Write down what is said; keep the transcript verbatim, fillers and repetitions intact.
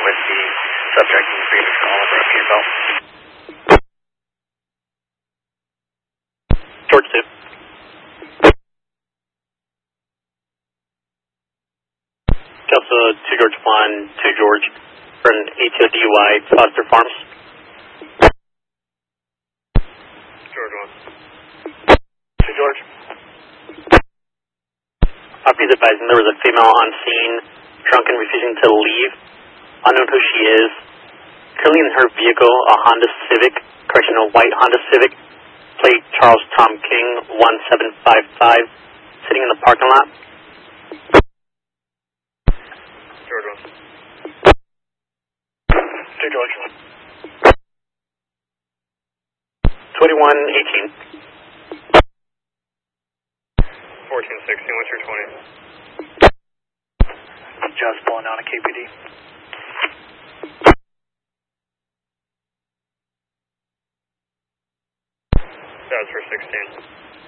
with the subject and previous call over at P F L. George two. Delta two George one, two George for an A T O D U I, Foster Farms. George one. two George. Uh, please advise me there was a female on scene, drunk and refusing to leave. Unknown who she is. Currently in her vehicle, a Honda Civic, correction, a white Honda Civic, plate Charles Tom King one seven five five, sitting in the parking lot. George one. two George. twenty-one eighteen. fourteen sixteen, what's your twenty? Just pulling out a K P D. That's for sixteen.